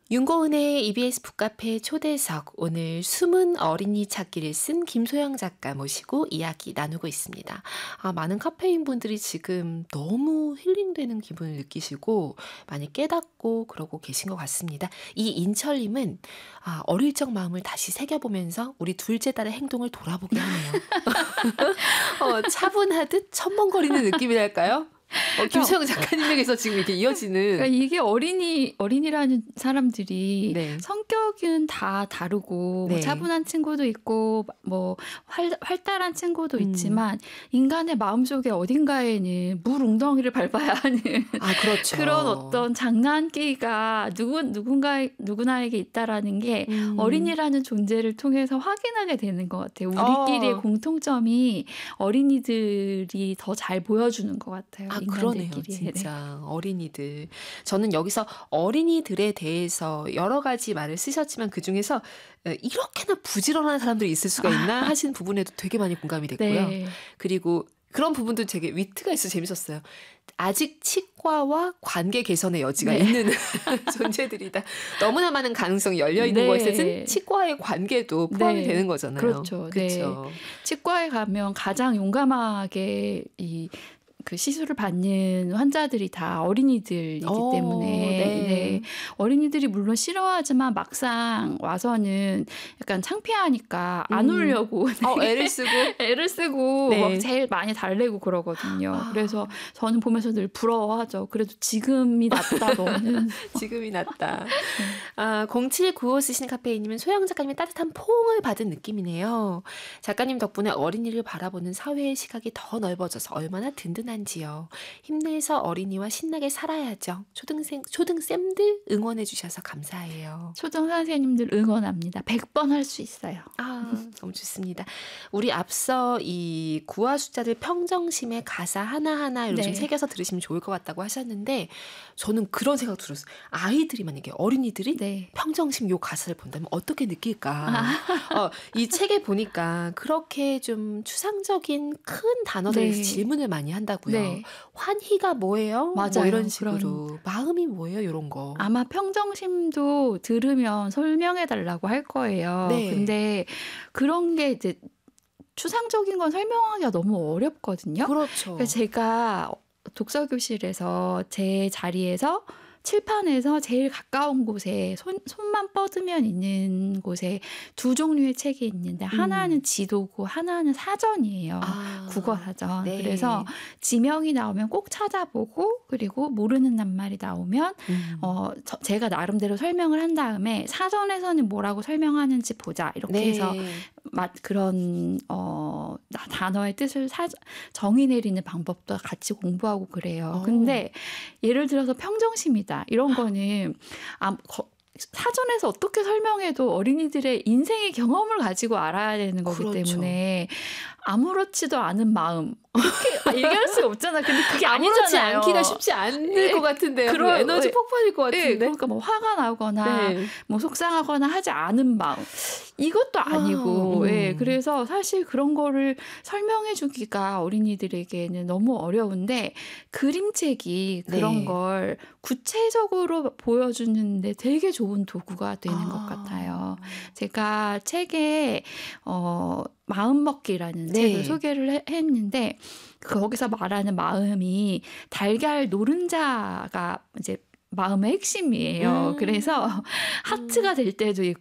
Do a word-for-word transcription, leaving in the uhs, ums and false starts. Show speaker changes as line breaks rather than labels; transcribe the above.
윤고은의 이비에스 북카페 초대석, 오늘 숨은 어린이 찾기를 쓴 김소영 작가 모시고 이야기 나누고 있습니다. 아, 많은 카페인 분들이 지금 너무 힐링되는 기분을 느끼시고 많이 깨닫고 그러고 계신 것 같습니다. 이 인철님은 아, 어릴 적 마음을 다시 새겨보면서 우리 둘째 딸의 행동을 돌아보게 하네요. 어, 차분하듯 첨벙거리는 느낌이랄까요? 어, 김소영 작가님에게서 지금 이렇게 이어지는.
그러니까 이게 어린이, 어린이라는 사람들이
네.
성격은 다 다르고,
네.
뭐 차분한 친구도 있고, 뭐 활, 활달한 친구도
음.
있지만, 인간의 마음속에 어딘가에는 물 웅덩이를 밟아야 하는
아, 그렇죠.
그런 어떤 장난기가 누구, 누군가, 누구나에게 있다라는 게
음.
어린이라는 존재를 통해서 확인하게 되는 것 같아요. 우리끼리의
어.
공통점이 어린이들이 더 잘 보여주는 것 같아요.
아, 그러네요. 진짜 어린이들. 저는 여기서 어린이들에 대해서 여러 가지 말을 쓰셨지만 그중에서 이렇게나 부지런한 사람들이 있을 수가 있나 하신 부분에도 되게 많이 공감이 됐고요.
네.
그리고 그런 부분도 되게 위트가 있어서 재밌었어요. 아직 치과와 관계 개선의 여지가
네.
있는 존재들이다. 너무나 많은 가능성이 열려있는
네.
것에는 치과의 관계도 포함이
네.
되는 거잖아요.
그렇죠.
그렇죠.
네. 치과에 가면 가장 용감하게 이 그 시술을 받는 환자들이 다 어린이들이기
오,
때문에
네.
네. 어린이들이 물론 싫어하지만 막상 와서는 약간 창피하니까 안
음.
오려고
어, 애를 쓰고
애를 쓰고
네.
막 제일 많이 달래고 그러거든요.
아.
그래서 저는 보면서 늘 부러워하죠. 그래도 지금이 낫다 너는.
지금이 낫다. 아, 공칠구오 쓰신 카페인님은 소영 작가님의 따뜻한 포옹을 받은 느낌이네요. 작가님 덕분에 어린이를 바라보는 사회의 시각이 더 넓어져서 얼마나 든든한지요. 힘내서 어린이와 신나게 살아야죠. 초등생, 초등쌤들 응원해 주셔서 감사해요.
초등 선생님들 응원합니다. 백 번 할 수 있어요.
아, 너무 좋습니다. 우리 앞서 이 구화 숫자들 평정심의 가사 하나하나로
네.
좀 새겨서 들으시면 좋을 것 같다고 하셨는데 저는 그런 생각 들었어요. 아이들이 만약에 어린이들이
네.
평정심 요 가사를 본다면 어떻게 느낄까.
아.
어, 이 책에 보니까 그렇게 좀 추상적인 큰 단어들에서
네.
질문을 많이 한다고요.
네.
환희가 뭐예요?
맞아요.
뭐 이런 식으로.
그런-
마음이 뭐예요? 이런 거.
아마 평정심도 들으면 설명해 달라고 할 거예요.
네.
근데 그런 게 이제 추상적인 건 설명하기가 너무 어렵거든요.
그렇죠.
그래서 제가 독서교실에서 제 자리에서 칠판에서 제일 가까운 곳에 손, 손만 뻗으면 있는 곳에 두 종류의 책이 있는데 하나는 지도고 하나는 사전이에요.
아,
국어 사전.
네.
그래서 지명이 나오면 꼭 찾아보고 그리고 모르는 낱말이 나오면
음.
어, 저, 제가 나름대로 설명을 한 다음에 사전에서는 뭐라고 설명하는지 보자. 이렇게
네.
해서 마, 그런 어, 단어의 뜻을 사, 정의 내리는 방법도 같이 공부하고 그래요.
어.
근데 예를 들어서 평정심이다. 이런 거는 아, 거, 사전에서 어떻게 설명해도 어린이들의 인생의 경험을 가지고 알아야 되는 거기
그렇죠.
때문에 아무렇지도 않은 마음 이렇게 얘기할 수가 없잖아. 근데 그게
아무렇지
아니잖아요.
않기가 쉽지 않을
네.
것 같은데요.
그런-
에너지
네.
폭발일 것
네,
같은데.
그러니까 뭐 화가 나거나
네.
뭐 속상하거나 하지 않은 마음 이것도 아니고
아,
예,
음.
그래서 사실 그런 거를 설명해 주기가 어린이들에게는 너무 어려운데 그림책이 그런
네.
걸 구체적으로 보여주는데 되게 좋은 도구가 되는
아.
것 같아요. 제가 책에 어, 마음먹기라는
네.
책을 소개를 해- 했는데 거기서 말하는 마음이 달걀 노른자가 이제 마음의 핵심이에요.
음.
그래서 하트가 될 때도 있고